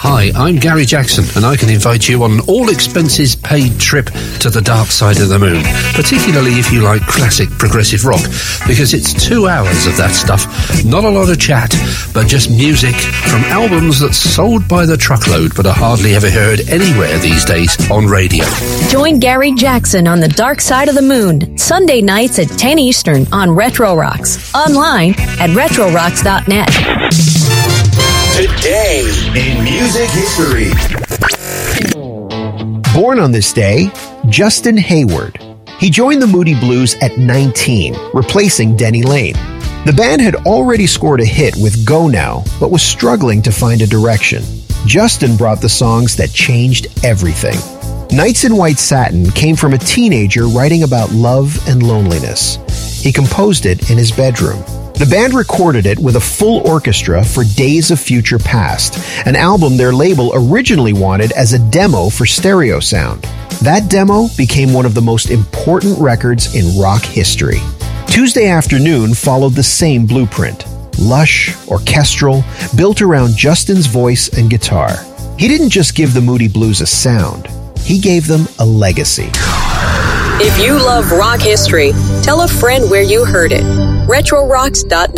Hi, I'm Gary Jackson, and I can invite you on an all-expenses-paid trip to the dark side of the moon, particularly if you like classic progressive rock, because it's 2 hours of that stuff. Not a lot of chat, but just music from albums that sold by the truckload but are hardly ever heard anywhere these days on radio. Join Gary Jackson on the dark side of the moon, Sunday nights at 10 Eastern on Retro Rocks, online at retrorocks.net. Today in music history. Born on this day, Justin Hayward. He joined the Moody Blues at 19, replacing Denny Laine. The band had already scored a hit with Go Now, but was struggling to find a direction. Justin brought the songs that changed everything. Nights in White Satin came from a teenager writing about love and loneliness. He composed it in his bedroom. The band recorded it with a full orchestra for Days of Future Past, an album their label originally wanted as a demo for stereo sound. That demo became one of the most important records in rock history. Tuesday Afternoon followed the same blueprint. Lush, orchestral, built around Justin's voice and guitar. He didn't just give the Moody Blues a sound, he gave them a legacy. If you love rock history, tell a friend where you heard it. RetroRocks.net